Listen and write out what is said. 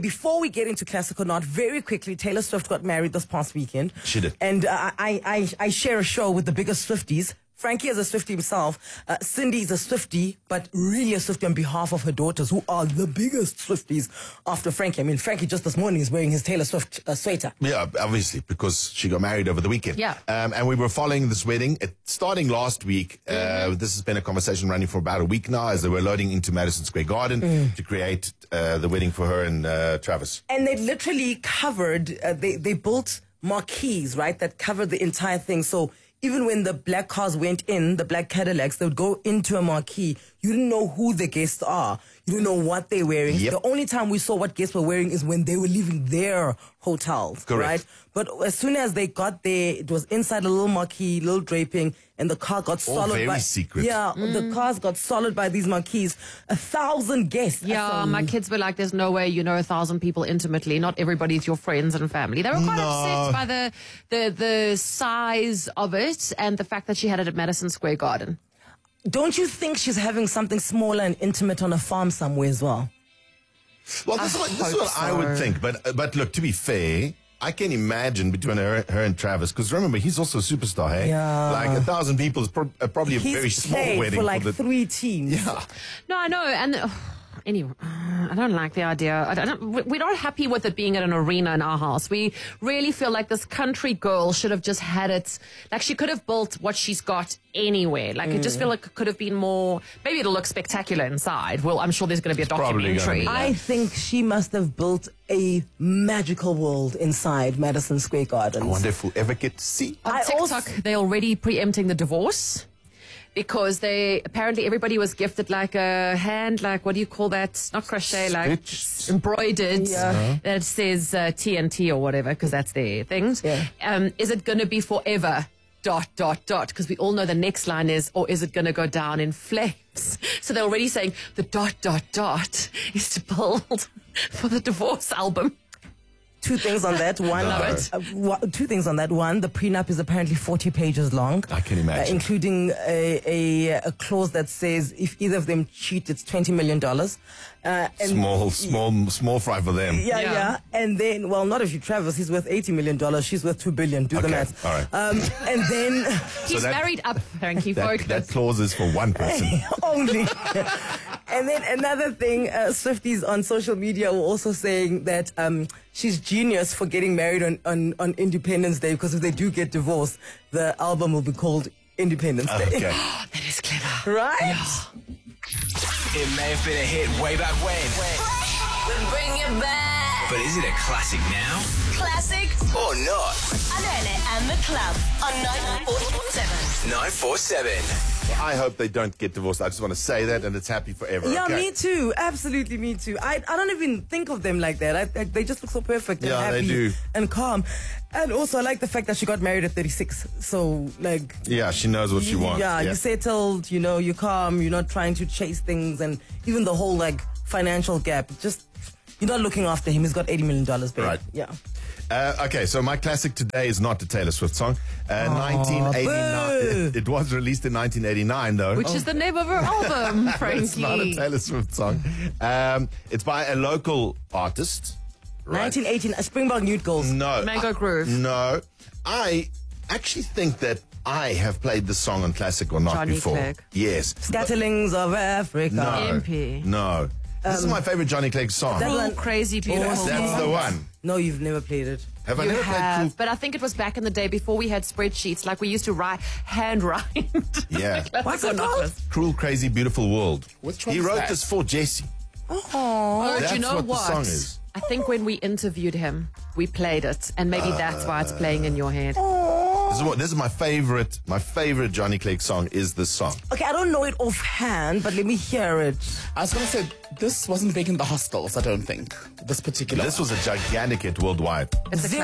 Before we get into classic or not, very quickly, Taylor Swift got married this past weekend. She did. And I share a show with the biggest Swifties. Frankie is a Swiftie himself. Cindy is a Swiftie, but really a Swiftie on behalf of her daughters, who are the biggest Swifties after Frankie. I mean, Frankie just this morning is wearing his Taylor Swift sweater. Yeah, obviously, because she got married over the weekend. Yeah. And we were following this wedding. Starting last week, this has been a conversation running for about a week now as they were loading into Madison Square Garden to create the wedding for her and Travis. And they literally covered, they built marquees, right, that covered the entire thing. So even when the black cars went in, the black Cadillacs, they would go into a marquee. You didn't know who the guests are. You didn't know what they're wearing. Yep. The only time we saw what guests were wearing is when they were leaving their hotels. Correct. Right? But as soon as they got there, it was inside a little marquee, little draping, and the car got solid very by... secret. Yeah, the cars got solid by these marquees. 1,000 guests. Yeah, my kids were like, there's no way you know 1,000 people intimately. Not everybody's your friends and family. They were quite upset by the size of it and the fact that she had it at Madison Square Garden. Don't you think she's having something smaller and intimate on a farm somewhere as well? Well, this is what I would think. But look, to be fair, I can imagine between her and Travis, because remember, he's also a superstar, hey? Yeah. Like 1,000 people is probably a very small played wedding. for like 3 teams. Yeah. No, I know. And anyway, I don't like the idea. We're not happy with it being at an arena in our house. We really feel like this country girl should have just had it. Like she could have built what she's got anywhere. Like I just feel like it could have been more. Maybe it'll look spectacular inside. Well, I'm sure there's going to be a documentary. I think she must have built a magical world inside Madison Square Garden. I wonder if we'll ever get to see. On TikTok, they're already preempting the divorce. Because apparently everybody was gifted like a hand, like, what do you call that? Not crochet, like embroidered, that says TNT or whatever, because that's their things. Yeah. Is it going to be forever? ... Because we all know the next line is, or is it going to go down in flames? So they're already saying the ... is to build for the divorce album. 2 things on that. One, 2 things on that. One, the prenup is apparently 40 pages long. I can imagine. Including a clause that says if either of them cheat, it's $20 million. And small fry for them. Yeah. And then, well, not if you Travis, he's worth $80 million. She's worth $2 billion. Do the math. All right. And then he's married up. Frankie, focus. That clause is for one person. Only. And then another thing, Swifties on social media were also saying that she's genius for getting married on Independence Day, because if they do get divorced, the album will be called Independence Day. Okay. That is clever. Right? Yeah. It may have been a hit way back when. We bring it back. But is it a classic now? Classic Or not? Alele and the Club on 947. 947. I hope they don't get divorced. I just want to say that, and it's happy forever. Yeah, okay? me too. Absolutely, me too. I don't even think of them like that. They just look so perfect and happy they do. and calm. And also, I like the fact that she got married at 36. So, like... Yeah, she knows what she wants. Yeah, you settled, you're calm, you're not trying to chase things, and even the whole, like, financial gap. Just, you're not looking after him. He's got $80 million, babe. Right. Yeah. Okay, so my classic today is not a Taylor Swift song. 1989. It was released in 1989, though. Which is the name of her album, Frankie. It's not a Taylor Swift song. It's by a local artist. Right? 1918, Springbok Nude Girls. No. Mango Groove. No. I actually think that I have played this song on Classic or Not Johnny before. Clegg. Yes. Scatterlings of Africa. No. MP. No. This is my favorite Johnny Clegg song. That Cruel, one- Crazy, Beautiful. That's the one. No, you've never played it. Have I You never have, played but I think it was back in the day before we had spreadsheets, like we used to handwrite. Yeah. What's it called? Cruel, Crazy, Beautiful World. Which one He is wrote that? this for Jessie. Oh, That's do you know what the what? song is. I think when we interviewed him, we played it, and maybe that's why it's playing in your head. This is my favorite Johnny Clegg song is this song. Okay, I don't know it offhand, but let me hear it. I was going to say, this wasn't big in the hostels, I don't think. This particular This was a gigantic hit worldwide. It's a